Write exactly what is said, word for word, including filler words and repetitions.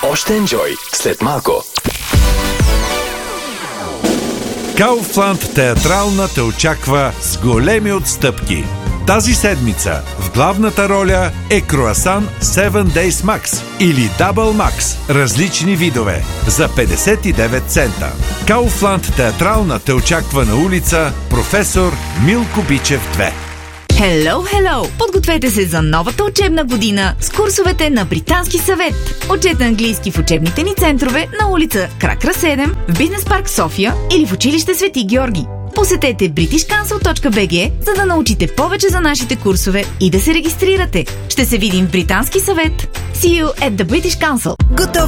Още енджой след малко. Kaufland театрална те очаква с големи отстъпки. Тази седмица в главната роля е Круасан седем Days Max или Double Max, различни видове, за петдесет и девет цента. Kaufland театрална те очаква на улица Професор Милко Бичев две. Hello, hello! Подгответе се за новата учебна година с курсовете на Британски съвет. Учете английски в учебните ни центрове на улица Кракра седем, в Бизнес парк София или в училище Свети Георги. Посетете бритиш кансъл точка би джи, за да научите повече за нашите курсове и да се регистрирате. Ще се видим в Британски съвет. See you at the British Council. Готов